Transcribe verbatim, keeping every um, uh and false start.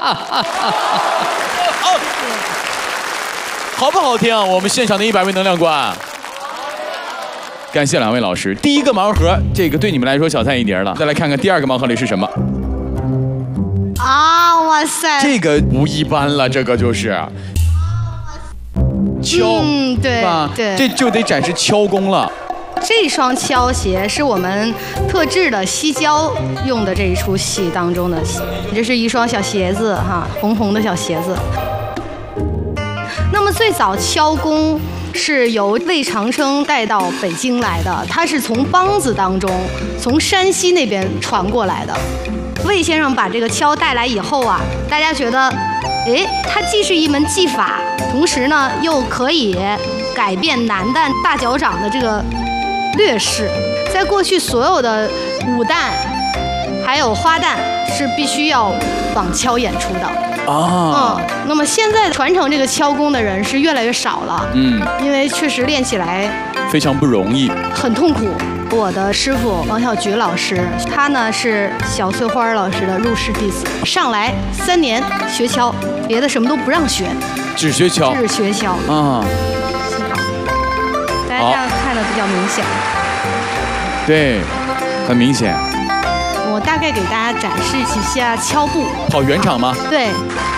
好不好听？我们现场的一百位能量官，感谢两位老师。第一个盲盒，这个对你们来说小菜一碟了。再来看看第二个盲盒里是什么？ 啊，哇塞！ 这个不一般了，这个就是敲， 嗯，对吧？ 对， 这就得展示敲功了。 这双敲鞋是我们特制的西郊用的这一出戏当中的，这是一双小鞋子哈，红红的小鞋子。那么最早敲功是由魏长生带到北京来的，他是从梆子当中从山西那边传过来的。魏先生把这个敲带来以后啊，大家觉得，哎，它既是一门技法，同时呢又可以改变男旦大脚掌的这个劣势。在过去所有的武旦还有花旦是必须要绑敲演出的啊。 嗯，那么现在传承这个敲功的人是越来越少了。嗯，因为确实练起来非常不容易， 很痛苦。我的师傅王小菊老师，他呢是小翠花老师的入室弟子，上来三年学敲，别的什么都不让学， 只学敲， 只学敲啊。大家这样看的比较明显。 对，很明显。 我大概给大家展示一下敲步。 跑圆场吗？ 对，